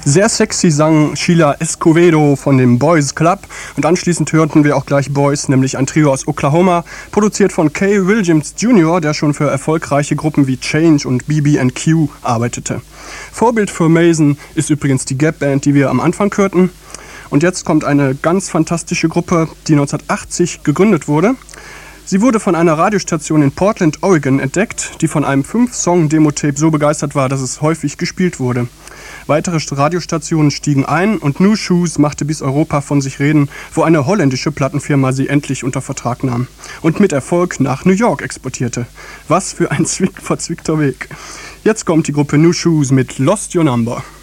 Sehr sexy sang Sheila Escovedo von dem Boys Club und anschließend hörten wir auch gleich Boys, nämlich ein Trio aus Oklahoma, produziert von Kay Williams Jr., der schon für erfolgreiche Gruppen wie Change und BB&Q arbeitete. Vorbild für Mason ist übrigens die Gap-Band, die wir am Anfang hörten. Und jetzt kommt eine ganz fantastische Gruppe, die 1980 gegründet wurde. Sie wurde von einer Radiostation in Portland, Oregon entdeckt, die von einem 5-Song-Demo-Tape so begeistert war, dass es häufig gespielt wurde. Weitere Radiostationen stiegen ein und New Shoes machte bis Europa von sich reden, wo eine holländische Plattenfirma sie endlich unter Vertrag nahm und mit Erfolg nach New York exportierte. Was für ein verzwickter Weg. Jetzt kommt die Gruppe New Shoes mit Lost Your Number.